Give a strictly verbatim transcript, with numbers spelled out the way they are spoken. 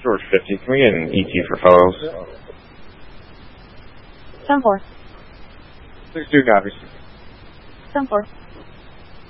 George fifty, can we get an E T for photos? ten four. six two copies. ten four.